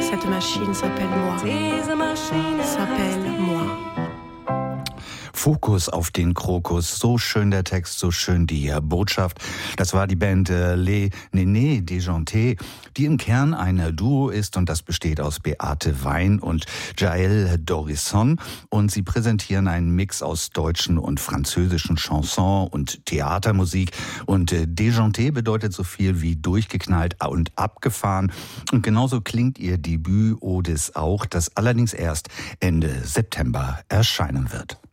Cette machine s'appelle moi. S'appelle moi. Fokus auf den Krokus. So schön der Text, so schön die Botschaft. Das war die Band Les Nénés Déjantés, die im Kern ein Duo ist und das besteht aus Beate Wein und Jaël Dorisson. Und sie präsentieren einen Mix aus deutschen und französischen Chanson und Theatermusik. Und Déjanté bedeutet so viel wie durchgeknallt und abgefahren. Und genauso klingt ihr Debüt Odis auch, das allerdings erst Ende September erscheinen wird.